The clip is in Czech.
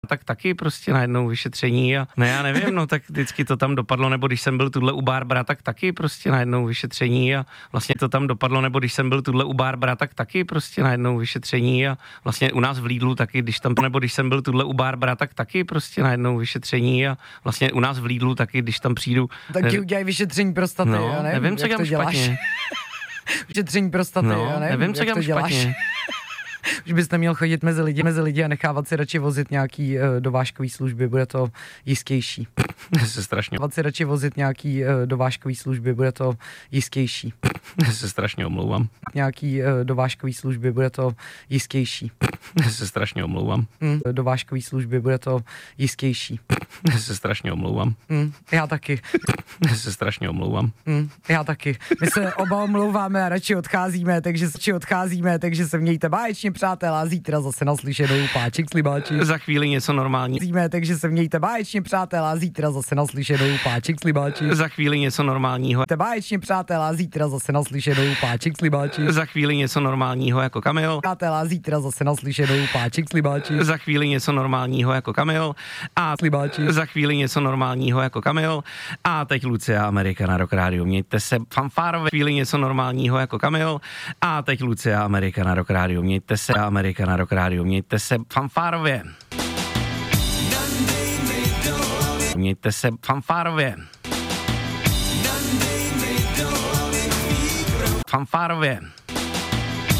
Tak taky prostě najednou vyšetření a ne, já nevím, no tak vždycky to tam dopadlo, nebo když jsem byl tuhle u Barbara, tak taky prostě najednou vyšetření a vlastně to tam dopadlo, nebo když jsem byl tuhle u Barbara, tak taky prostě najednou vyšetření a vlastně u nás v Lidlu taky, když jsem byl tuhle u Barbara, tak taky prostě najednou vyšetření a vlastně u nás v Lidlu taky, když tam přijdu. Tak ti udělají vyšetření prostaty, no, já nevím, co dělám špatně. Vyšetření prostaty, já nevím, co dělám špatně. Už bys neměl chodit mezi lidi a nechávat si radši vozit nějaký dovážkový služby, bude to jistější. Se strašně. Si radši vozit nějaký dovážkový služby, bude to jistější. Se strašně omlouvám. Nějaký dovážkový služby, bude to jistější. Se strašně omlouvám. Dovážkový služby, bude to jistější. Se strašně omlouvám. Já taky. Se strašně omlouvám. Já taky. My se oba omlouváme a radši odcházíme, takže se mějte báječně, přátelé, a zítra zase naslyšenou. Páček Slibáči. Za chvíli něco normální. Takže se mějte báječně, přátelé, a zítra zase naslyšenou. Páček Slibáči. Za chvíli něco normálního. Báječně, přátelé, a zítra zase naslyšenou. Páček Slibáči. Za chvíli něco normálního jako Kamil. Přátelé, a zítra zase naslyšenou. Páček Slibáči. Za chvíli něco normálního jako Kamil. A Slibáči. Za chvíli něco normálního jako Kamil. A teď Lucia Amerika na Rock Radio. Mějte se fanfárově. Chvíli něco normálního jako Kamil. A teď Lucia Amerika na Rock Radio. Mějte se Amerika na Rock Radio. Mějte se fanfárově. Mějte se fanfárově. Fanfárově.